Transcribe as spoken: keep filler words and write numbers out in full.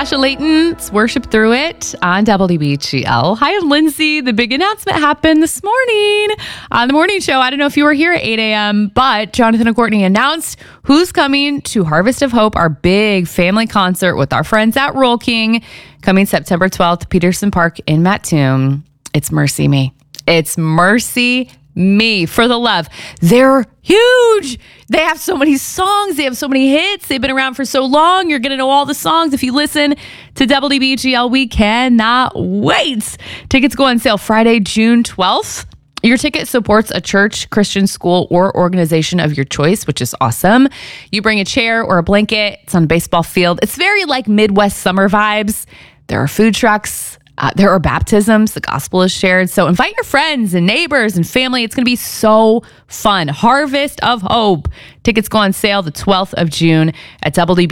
Sasha Layton. It's Worship Through It on W B G L. Hi, I'm Lindsay. The big announcement happened this morning on the morning show. I don't know if you were here at eight a.m., but Jonathan and Courtney announced who's coming to Harvest of Hope, our big family concert with our friends at Roll King, coming September twelfth, Peterson Park in Mattoon. It's Mercy Me. It's Mercy Me for the love. They're huge. They have so many songs. They have so many hits. They've been around for so long. You're going to know all the songs if you listen to W B G L. We cannot wait. Tickets go on sale Friday, June twelfth. Your ticket supports a church, Christian school, or organization of your choice, which is awesome. You bring a chair or a blanket. It's on a baseball field. It's very like Midwest summer vibes. There are food trucks. Uh, there are baptisms. The gospel is shared. So invite your friends and neighbors and family. It's going to be so fun. Harvest of Hope. Tickets go on sale the twelfth of June at W B